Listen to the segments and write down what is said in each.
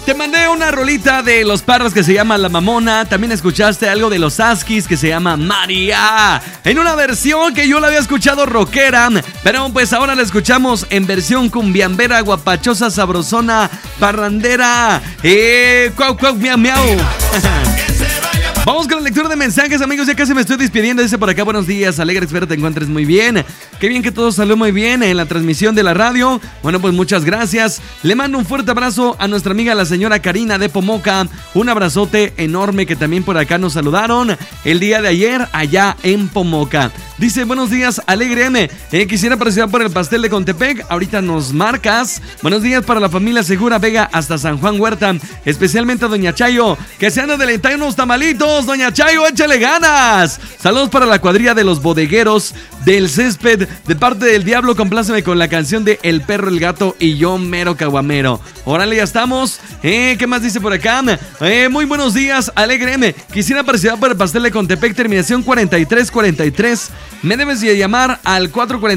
Te mandé una rolita de Los Parras que se llama La Mamona. También escuchaste algo de Los Askis que se llama María, en una versión que yo la había escuchado rockera, pero pues ahora la escuchamos en versión cumbiambera, guapachosa, sabrosona, parrandera. Cuau, cuau, miau, miau. Vamos con la lectura de mensajes, amigos. Ya casi me estoy despidiendo. Dice por acá: buenos días, alegre, espero te encuentres muy bien. Qué bien que todo salió muy bien en la transmisión de la radio. Bueno, pues muchas gracias. Le mando un fuerte abrazo a nuestra amiga la señora Karina de Pomoca. Un abrazote enorme, que también por acá nos saludaron el día de ayer allá en Pomoca. Dice: buenos días, alegre M. Quisiera participar por el pastel de Contepec. Ahorita nos marcas. Buenos días para la familia Segura Vega hasta San Juan Huerta. Especialmente a doña Chayo, que se anda deleitar unos tamalitos. Doña Chayo, échale ganas. Saludos para la cuadrilla de los bodegueros del césped. De parte del diablo, compláceme con la canción de El Perro, el Gato y yo mero caguamero. Órale, ya estamos. ¿Qué más dice por acá? Muy buenos días, alegre M. Quisiera participar por el pastel de Contepec, terminación 4343. Me debes de llamar al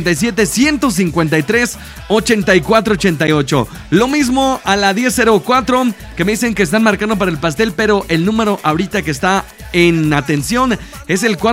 447-153-8488. Lo mismo a la 1004, que me dicen que están marcando para el pastel, pero el número ahorita que está en atención es el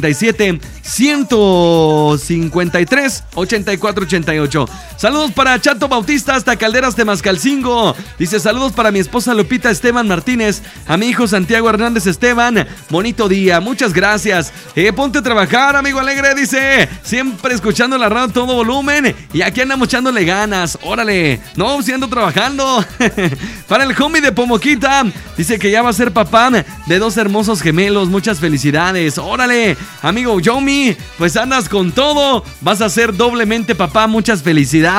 447-153-8488. Saludos para Chato Bautista hasta Calderas Temascalcingo. Dice: saludos para mi esposa Lupita Esteban Martínez, a mi hijo Santiago Hernández Esteban. Bonito día, muchas gracias. Ponte a trabajar, amigo alegre. Dice: siempre escuchando la radio a todo volumen y aquí andamos echándole ganas. Órale, no, si ando trabajando. Para el homie de Pomoquita, dice que ya va a ser papá de dos hermosos gemelos. Muchas felicidades. Órale, amigo Yomi, pues andas con todo. Vas a ser doblemente papá. Muchas felicidades.